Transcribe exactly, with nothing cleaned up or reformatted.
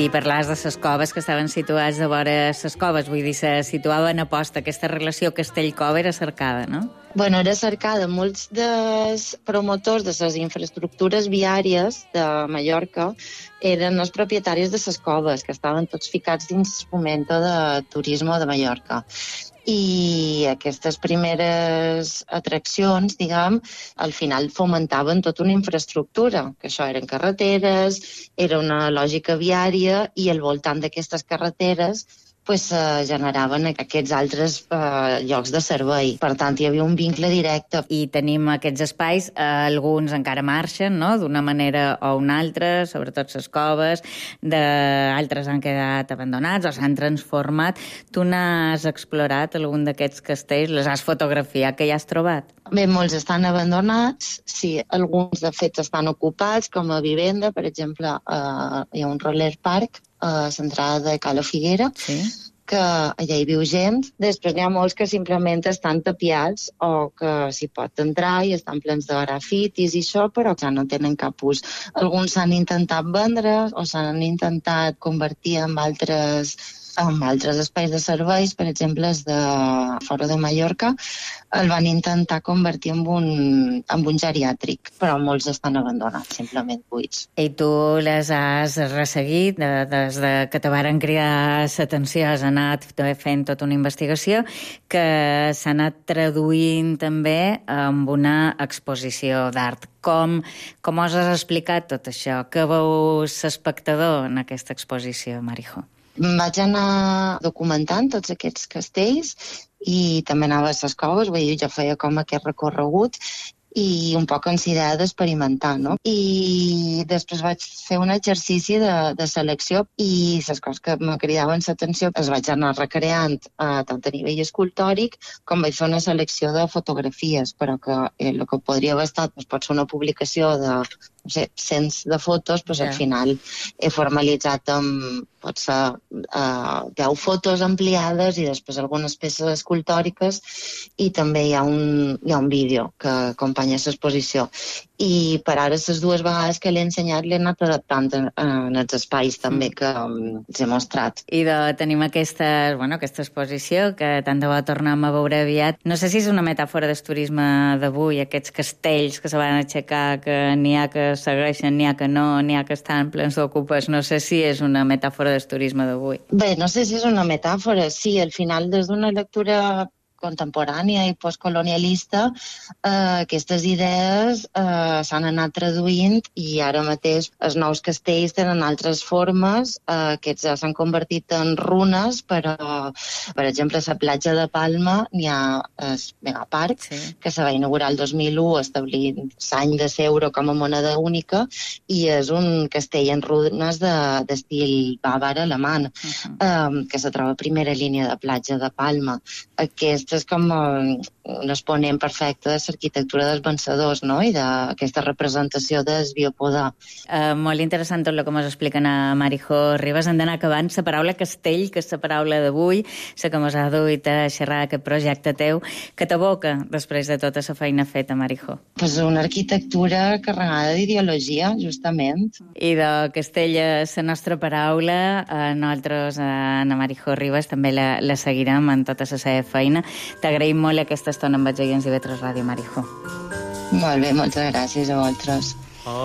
I parlaves de les coves que estaven situats de vora les coves, vull dir, se situaven a posta. Aquesta relació castell-cova era cercada, no? Bueno, era cercada. Molts dels promotors de les infraestructures viàries de Mallorca eren els propietaris de les coves, que estaven tots ficats dins el Fomento de Turisme de Mallorca. I aquestes primeres atraccions, diguem, al final fomentaven tota una infraestructura, que això eren carreteres, era una lògica viària, i al voltant d'aquestes carreteres pues, eh, generaven aquests altres eh, llocs de servei. Per tant, hi havia un vincle directe. I tenim aquests espais, eh, alguns encara marxen, no?, d'una manera o una altra, sobretot les coves, d'altres han quedat abandonats o s'han transformat. Tu n'has explorat algun d'aquests castells? Les has fotografiat? Què hi has trobat? Bé, molts estan abandonats, sí, alguns de fet estan ocupats, com a vivenda, per exemple, eh, hi ha un roller park a l'entrada de Cala Figuera, sí, que allà hi viu gent. Després n'hi ha molts que simplement estan tapiats o que s'hi pot entrar i estan plens de grafitis i això, però ja no tenen cap ús. Alguns s'han intentat vendre o s'han intentat convertir en altres amb altres espais de serveis, per exemple, els de fora de Mallorca, el van intentar convertir en un, en un geriàtric, però molts estan abandonats, simplement buits. I tu les has resseguit de, des de que te varen cridar l'atenció, has anat fent tota una investigació que s'ha anat traduint també amb una exposició d'art. Com, com us has explicat tot això? Què veus l'espectador en aquesta exposició, Marijo? Vaig anar documentant tots aquests castells i també anava a les coves, vull dir, jo feia com aquest recorregut i un poc en idea d'experimentar, no? I després vaig fer un exercici de, de selecció i les coses que me cridaven l'atenció les vaig anar recreant eh, tant a nivell escultòric com vaig fer una selecció de fotografies, però que eh, el que podria haver estat doncs, pot ser una publicació de no sé, cents de fotos, doncs yeah. Al final he formalitzat amb potser uh, deu fotos ampliades i després algunes peces escultòriques i també hi ha un, hi ha un vídeo que acompanya l'exposició. I per ara les dues vegades que l'he ensenyat l'he anat adaptant en, en els espais també que um, els he mostrat. I de, tenim aquesta, bueno, aquesta exposició que tant de bo tornem a veure aviat. No sé si és una metàfora del turisme d'avui, aquests castells que se van aixecar, que n'hi ha que segueixen, n'hi ha que no, n'hi ha que estan plens d'ocupes. No sé si és una metàfora del turisme d'avui. Bé, no sé si és una metàfora. Sí, al final, des d'una lectura contemporània i postcolonialista, eh, aquestes idees eh, s'han anat traduint i ara mateix els nous castells tenen altres formes, eh, aquests ja s'han convertit en runes, però, per exemple, a la platja de Palma n'hi ha el Megaparc, sí. Que se va inaugurar el dos mil u establint l'any de l'euro com a moneda única i és un castell en runes d'estil de, bàvar alemany, uh-huh. eh, que se troba a primera línia de platja de Palma. Aquest és com un exponent perfecte de l'arquitectura dels vencedors, no? I d'aquesta representació del biopodar. Uh, molt interessant tot el que ens expliquen a Marijo Ribas. Hem d'anar acabant. La paraula castell, que és la paraula d'avui, la que ens ha duit a xerrar aquest projecte teu, que t'evoca després de tota la feina feta, Marijo? Pues una arquitectura carregada d'ideologia, justament. I de castell és la nostra paraula. Uh, nosaltres, uh, Ana Marijo Ribas, també la, la seguirem en tota la seva feina. T'agraïm molt aquesta estona amb els oients i Vetres Ràdio, Marijo. Molt bé, moltes gràcies a vosaltres.